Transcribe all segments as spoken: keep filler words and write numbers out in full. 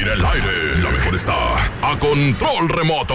el aire, la mejor está a control remoto.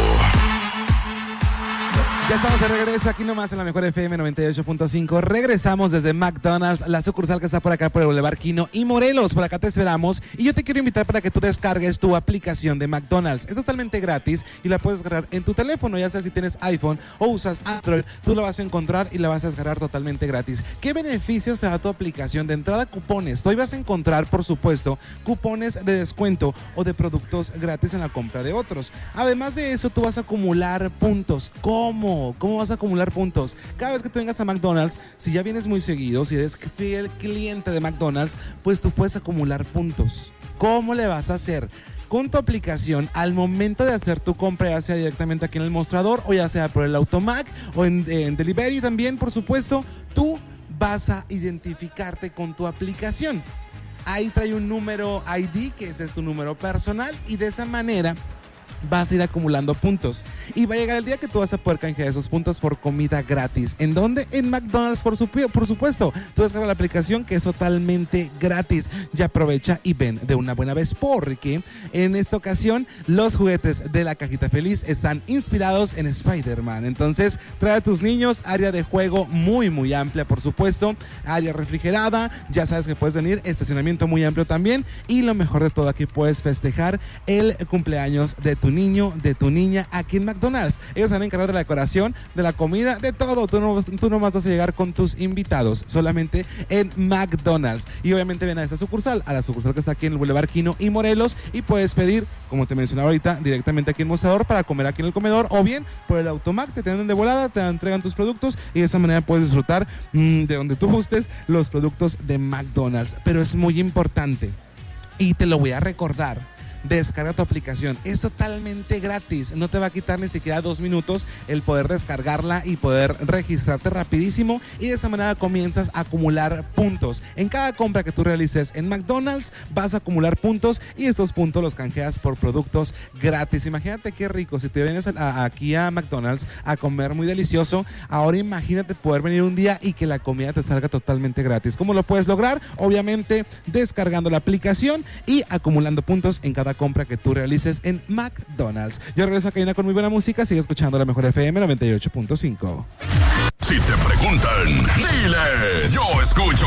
Ya estamos de regreso aquí nomás en la mejor F M noventa y ocho punto cinco. Regresamos desde McDonald's, la sucursal que está por acá por el Boulevard Quino y Morelos. Por acá te esperamos y yo te quiero invitar para que tú descargues tu aplicación de McDonald's. Es totalmente gratis y la puedes descargar en tu teléfono, ya sea si tienes iPhone o usas Android. Tú la vas a encontrar y la vas a descargar totalmente gratis. ¿Qué beneficios te da tu aplicación? De entrada, cupones. Tú ahí vas a encontrar, por supuesto, cupones de descuento o de productos gratis en la compra de otros. Además de eso, tú vas a acumular puntos. ¿Cómo? ¿Cómo vas a acumular puntos? Cada vez que tú vengas a McDonald's, si ya vienes muy seguido, si eres fiel cliente de McDonald's, pues tú puedes acumular puntos. ¿Cómo le vas a hacer? Con tu aplicación, al momento de hacer tu compra, ya sea directamente aquí en el mostrador o ya sea por el Automac o en, en Delivery también, por supuesto, tú vas a identificarte con tu aplicación. Ahí trae un número I D, que ese es tu número personal, y de esa manera vas a ir acumulando puntos y va a llegar el día que tú vas a poder canjear esos puntos por comida gratis. ¿En dónde? En McDonald's, por, su, por supuesto. Tú descargas la aplicación, que es totalmente gratis. Ya aprovecha y ven de una buena vez, porque en esta ocasión los juguetes de la cajita feliz están inspirados en Spider-Man. Entonces trae a tus niños, área de juego muy muy amplia, por supuesto, área refrigerada, ya sabes que puedes venir, estacionamiento muy amplio también, y lo mejor de todo, aquí puedes festejar el cumpleaños de tu niño, de tu niña, aquí en McDonald's. Ellos se van a encargar de la decoración, de la comida, de todo. Tú, no, tú nomás vas a llegar con tus invitados, solamente en McDonald's. Y obviamente ven a esta sucursal, a la sucursal que está aquí en el Boulevard Quino y Morelos, y puedes pedir, como te mencionaba ahorita, directamente aquí en el mostrador para comer aquí en el comedor, o bien por el Automac, te tienen de volada, te entregan tus productos y de esa manera puedes disfrutar mmm, de donde tú gustes los productos de McDonald's. Pero es muy importante y te lo voy a recordar: descarga tu aplicación, es totalmente gratis, no te va a quitar ni siquiera dos minutos el poder descargarla y poder registrarte rapidísimo, y de esa manera comienzas a acumular puntos. En cada compra que tú realices en McDonald's vas a acumular puntos y estos puntos los canjeas por productos gratis. Imagínate qué rico, si te vienes a, a, aquí a McDonald's a comer muy delicioso, ahora imagínate poder venir un día y que la comida te salga totalmente gratis. ¿Cómo lo puedes lograr? Obviamente descargando la aplicación y acumulando puntos en cada compra que tú realices en McDonald's. Yo regreso a cabina con muy buena música. Sigue escuchando la mejor F M noventa y ocho punto cinco. Si te preguntan, dile, yo escucho